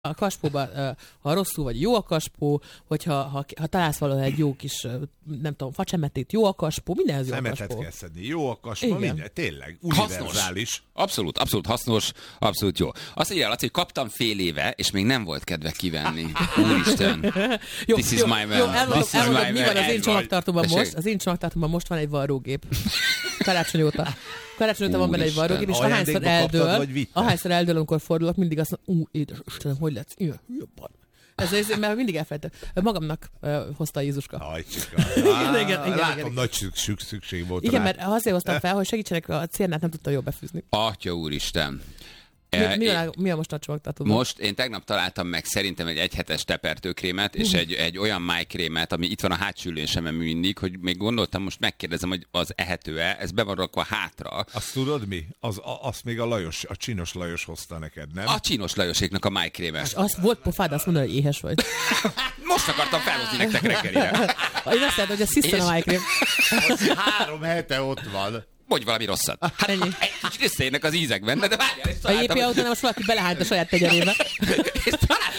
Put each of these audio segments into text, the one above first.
a kaspóban, ha rosszul vagy, jó a kaspó, hogyha ha találsz valahol egy jó kis, nem tudom, facsemetét, jó a kaspó, mindenhez jó a kaspó. Szemetet kell szedni, jó a kaspó, minden, tényleg, univerzális. Abszolút hasznos, abszolút jó. Azt írja, Laci, hogy kaptam fél éve, és még nem volt kedve kivenni. Úristen. Jó, This is my man. Jó, elmondom, mi van az Ez én csomagtartóban vagy. most. Az én csomagtartómban most van egy varrógép. Karácsony óta van benne egy varrógép, és ahányszor eldől, amikor fordulok, mindig azt mondom, édes Istenem, hogy lesz? Mert mindig elfelejtem. Magamnak hozta Jézuska. Igen. Látom, nagy szükség volt igen, rá. mert azért hoztam fel, hogy segítsenek, a cérnát nem tudta jól befűzni. Atya úristen. Mi a most a csomagtartóban? Most én tegnap találtam meg szerintem egy egyhetes tepertőkrémet, és egy olyan májkrémet, ami itt van a hátsó ülésemen mindig, hogy még gondoltam, most megkérdezem, hogy az ehető-e, ez be van rakva hátra. Azt tudod mi? Azt még a Csinos Lajos hozta neked, nem? A Csinos Lajoséknak a májkréme. És az volt pofád azt mondani, hogy éhes vagy. Most akartam felhozni nektek reggelire. Én azt láttam, hogy a szisztan a májkrém. 3 hete ott van. Mondj valami rosszat. Hát ennyi. egy kicsit összeérnek az ízek benne, de várjál, és A JP autónál most valaki belehányt a saját tegyerébe. És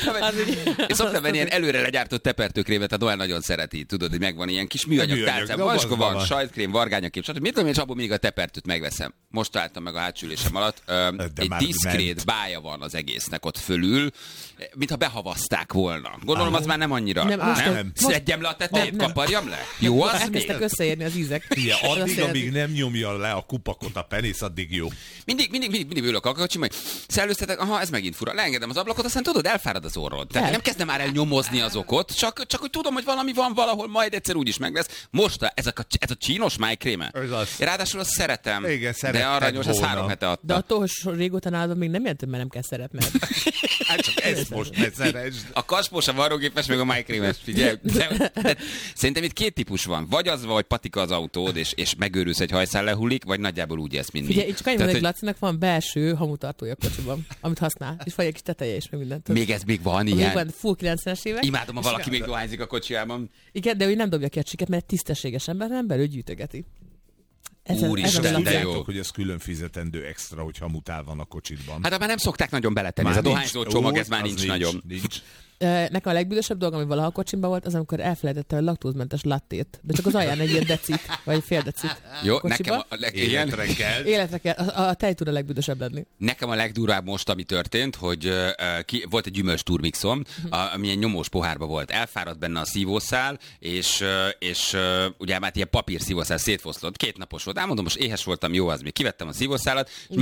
én szoktam venni ilyen előre legyártott tepertőkrémet, a Noel nagyon szereti, tudod, hogy megvan ilyen kis műanyag tálcám. Vaska van, sajtkrém, vargányakém, stb. Mit tudom én, és abból még a tepertőt megveszem. Most találtam meg a hátsülésem alatt. Egy diszkrét bája van az egésznek ott fölül, mintha behavazták volna. Gondolom, az már nem annyira. Nem. Szedjem le a tetejét, kaparjam le? Jó, az elkezdtek összeérni az ízek. Igen, addig, amíg nem nyomja le a kupakot a penész, addig jó. Mindig ülök a kocsim, hogy szellőztetek, aha, ez megint fura. Leengedem az ablakot, aztán tudod, elfárad az orrod. Tehát nem kezdem már el nyomozni az okot, csak hogy tudom, hogy valami van valahol, majd egyszer úgyis meg lesz. Most ez a Csinos májkréme. Ráadásul azt szeretem. Igen, de aranyos, az 3 hete adta. De attól, hogy régóta nálad még nem jelent, mert nem kell szeretned. Hát csak ezt most ne szeresd. A kaspós, a varrógépes, meg a májkrémes, figyelj. De szerintem itt 2 típus van. Vagy az, vagy patika az autód, és megőrülsz, egy hajszál lehullik, vagy nagyjából úgy ezt mindig. Figyelj, csak annyira, hogy Lacinak van belső hamutartója a kocsiban, amit használ, és vagy egy kis teteje is, meg mindent. Még van ilyen? Még van, full 90-es évek. Imádom, ha valaki még dohányzik a kocsijában. Igen, de ő nem dobja ki a csiket, mert tisztességes ember, nem belül gyűjtögeti. Úristen, de jó. Hogy ez külön fizetendő extra, hogy hamutál van a kocsidban. Hát már nem szokták nagyon beletenni, ez a dohányzó csomag, ez már nincs nagyon. Nekem a legbűnösebb dolog, ami valaha a kocsimban volt, az amikor elfelejtettem a laktózmentes lattét. De csak az alján egy ilyen decit, vagy fél decit. Jó, nekem életre kell. Életre kell. A tej tud a legbűnösebb lenni. Nekem a legdurvább most, ami történt, hogy volt egy gyümölcs turmixom, ami egy nyomós pohárba volt. Elfáradt benne a szívószál, és ugye már ilyen papír szívószál szétfoszlott. 2 napos volt. Mondom, most éhes voltam, jó az még. Kivettem a szívószálat, és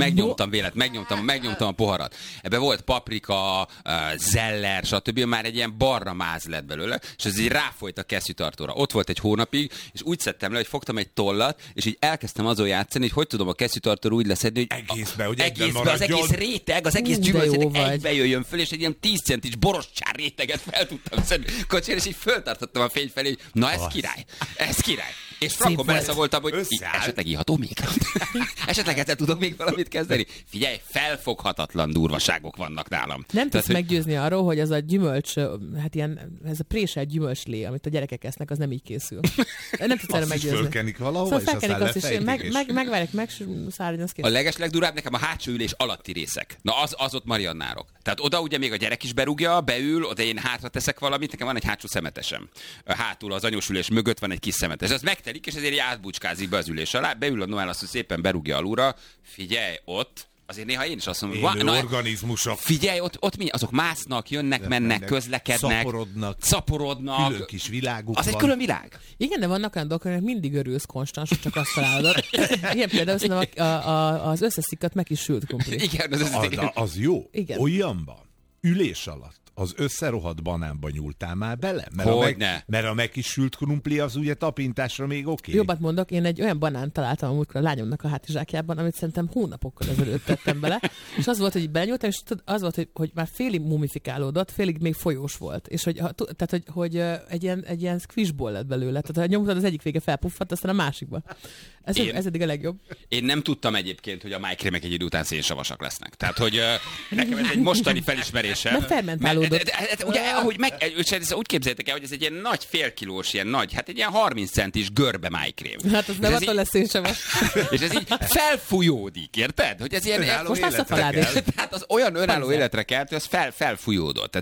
megnyomtam a poharat. Ebbe volt paprika, zeller, stb. Már egy ilyen barna máz lett belőle, és ez így ráfolyt a kesztyűtartóra. Ott volt egy hónapig, és úgy szedtem le, hogy fogtam egy tollat, és így elkezdtem azon játszani, hogy tudom a kesztyűtartóra úgy leszedni, hogy egészbe az egész réteg, az egész gyümölcs egybe jöjjön föl, és egy ilyen 10 centis borostyár réteget fel tudtam szedni kocsira, és így föltartottam a fény felé, hogy na ez király. És frankon beleszagoltam, hogy esetleg iható még. Esetleg ezzel tudok még valamit kezdeni. Figyelj, felfoghatatlan durvaságok vannak nálam. Nem tudsz meggyőzni arról, hogy az a gyümölcs, hát ilyen, ez a préselt gyümölcslé, amit a gyerekek esznek, az nem így készül. Nem tudsz erre meggyőzni. Azt is fölkenik valahova, szóval és aztán lefejtik. Megvárják, megszárjon, az kész. A legeslegdurább nekem a hátsó ülés alatti részek. Na az ott mariannárok. Tehát oda ugye még a gyerek is berúgja, beül, oda én hátra teszek valamit, nekem van egy hátsó szemetesem. Hátul az anyós mögött van egy kis szemetes. Az megtelik, és ezért átbucskázik be az ülés alá, beül a Noel, azt szépen berúgja alulra. Figyelj, ott azért néha én is azt mondom, hogy organizmusok. Figyelj, ott mi? Azok másznak, jönnek, mennek, közlekednek, szaporodnak. Külön kis világuk az van. Egy külön világ. Igen, de vannak olyan dolgok, hogy mindig örülsz konstans, csak azt találod. Igen, például szerintem az összeszikkat meg is sült krumpli. Igen, az jó. Igen. Olyanban, ülés alatt az összerohadt banánba nyúltál már bele? Mert a megkisült krumpli az ugye tapintásra még oké. Jobbat mondok, én egy olyan banánt találtam a múltkor a lányomnak a hátizsákjában, amit szerintem hónapokkal ezelőtt tettem bele, és az volt, hogy belenyúltam, és az volt, hogy már félig mumifikálódott, félig még folyós volt, és hogy egy ilyen squishball lett belőle, tehát ha nyomtad, az egyik vége felpuffadt, aztán a másikba. Ez eddig a legjobb. Én nem tudtam egyébként, hogy a májkrémek egy idő után szénsavasak lesznek. Tehát, hogy nekem ez egy mostani felismerésem. Mert fermentálódott. Ugye, ahogy úgy képzeljétek el, hogy ez egy ilyen nagy félkilós, hát egy ilyen 30 centis görbe májkrém. Hát az nem attól lesz szénsavas. És ez így felfújódik, érted? Hogy ez ilyen... Most már szafalád is. Tehát az olyan önálló életre kelt, hogy az felfújódott.